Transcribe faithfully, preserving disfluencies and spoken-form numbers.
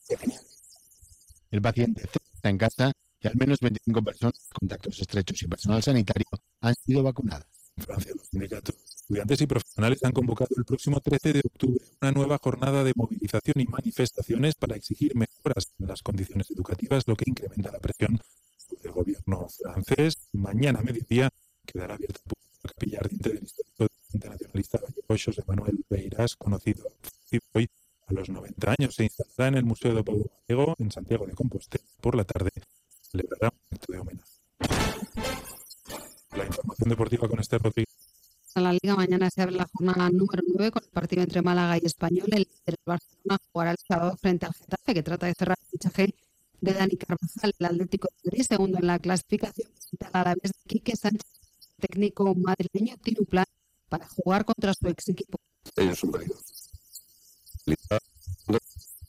El paciente está en casa y al menos veinticinco personas, contactos estrechos y personal sanitario han sido vacunadas. En Francia, los sindicatos, estudiantes y profesionales han convocado el próximo trece de octubre una nueva jornada de movilización y manifestaciones para exigir mejoras en las condiciones educativas, lo que incrementa la presión sobre el gobierno francés. Mañana a mediodía quedará abierta la capilla ardiente del histórico dirigente nacionalista gallego José Manuel Beiras, conocido hoy a los noventa años. Se instalará en el Museo del Pueblo Gallego en Santiago de Compostela. Por la tarde celebrará un acto de homenaje. La información deportiva con Esther Rodríguez. En la Liga mañana se abre la jornada número nueve con el partido entre Málaga y Español. El, el Barcelona jugará el sábado frente al Getafe, que trata de cerrar el fichaje de Dani Carvajal. El Atlético de Madrid, segundo en la clasificación, visita al Alavés de Quique Sánchez. El técnico madrileño tiene un plan para jugar contra su ex equipo. Ellos son válidos.